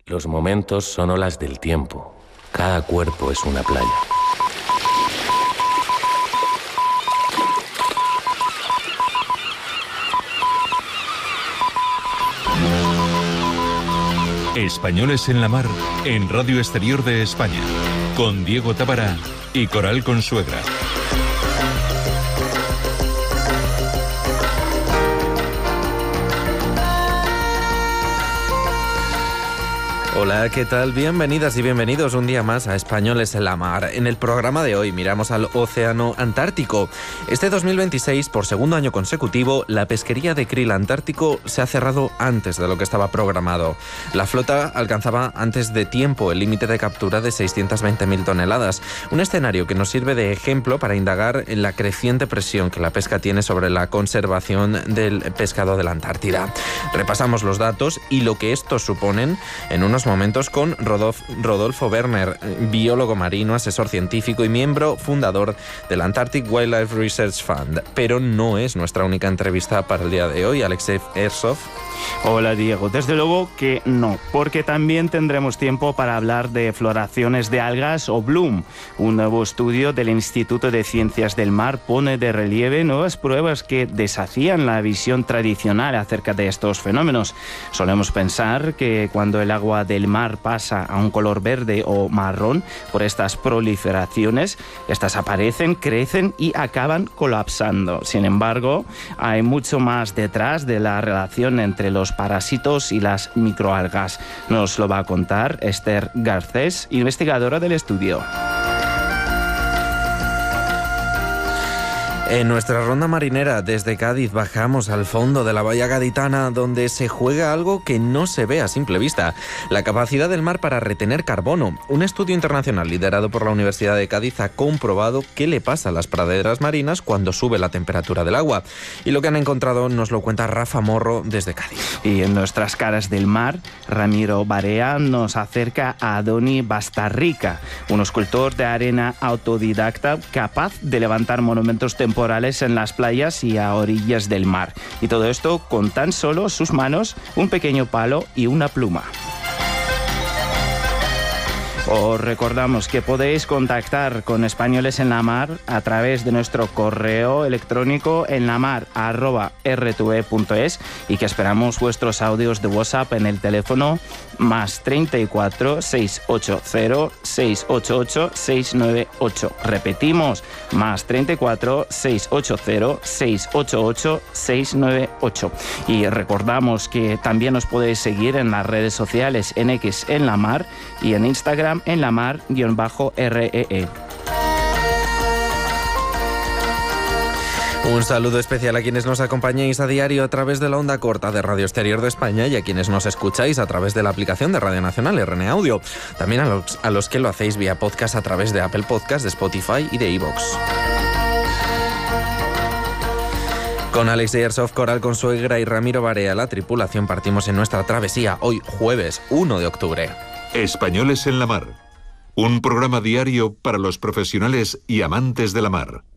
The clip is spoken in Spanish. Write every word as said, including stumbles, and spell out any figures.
Los momentos son olas del tiempo. Cada cuerpo es una playa. Españoles en la Mar, en Radio Exterior de España, con Diego Tábara y Coral Consuegra. Hola, ¿qué tal? Bienvenidas y bienvenidos un día más a Españoles en la Mar. En el programa de hoy miramos al Océano Antártico. Este dos mil veintiséis, por segundo año consecutivo, la pesquería de krill antártico se ha cerrado antes de lo que estaba programado. La flota alcanzaba antes de tiempo el límite de captura de seiscientas veinte mil toneladas, un escenario que nos sirve de ejemplo para indagar en la creciente presión que la pesca tiene sobre la conservación del pescado de la Antártida. Repasamos los datos y lo que estos suponen en unos momentos con Rodolfo Werner, biólogo marino, asesor científico y miembro fundador del Antarctic Wildlife Research Fund. Pero no es nuestra única entrevista para el día de hoy. Alexey Ersov. Hola Diego, desde luego que no, porque también tendremos tiempo para hablar de floraciones de algas o bloom. Un nuevo estudio del Instituto de Ciencias del Mar pone de relieve nuevas pruebas que desafían la visión tradicional acerca de estos fenómenos. Solemos pensar que cuando el agua del mar pasa a un color verde o marrón por estas proliferaciones, estas aparecen, crecen y acaban colapsando. Sin embargo, hay mucho más detrás de la relación entre los parásitos y las microalgas. Nos lo va a contar Esther Garcés, investigadora del estudio. En nuestra ronda marinera desde Cádiz bajamos al fondo de la bahía gaditana, donde se juega algo que no se ve a simple vista: la capacidad del mar para retener carbono. Un estudio internacional liderado por la Universidad de Cádiz ha comprobado qué le pasa a las praderas marinas cuando sube la temperatura del agua. Y lo que han encontrado nos lo cuenta Rafa Morro desde Cádiz. Y en nuestras caras del mar, Ramiro Barea nos acerca a Adoni Bastarrica, un escultor de arena autodidacta capaz de levantar monumentos temporales temporales en las playas y a orillas del mar. Y todo esto con tan solo sus manos, un pequeño palo y una pluma. Os recordamos que podéis contactar con Españoles en la Mar a través de nuestro correo electrónico enlamar arroba r t v punto es y que esperamos vuestros audios de WhatsApp en el teléfono más treinta y cuatro, seiscientos ochenta, seiscientos ochenta y ocho, seiscientos noventa y ocho. Repetimos, más treinta y cuatro, seiscientos ochenta, seiscientos ochenta y ocho, seiscientos noventa y ocho. Y recordamos que también nos podéis seguir en las redes sociales en X en la Mar y en Instagram en la mar guión bajo R E E. Un saludo especial a quienes nos acompañáis a diario a través de la onda corta de Radio Exterior de España y a quienes nos escucháis a través de la aplicación de Radio Nacional R N Audio. También a los, a los que lo hacéis vía podcast a través de Apple Podcast, de Spotify y de iVoox. Con Alexey Ersov, Coral Consuegra y Ramiro Barea, la tripulación, partimos en nuestra travesía hoy jueves uno de octubre. Españoles en la Mar, un programa diario para los profesionales y amantes de la mar.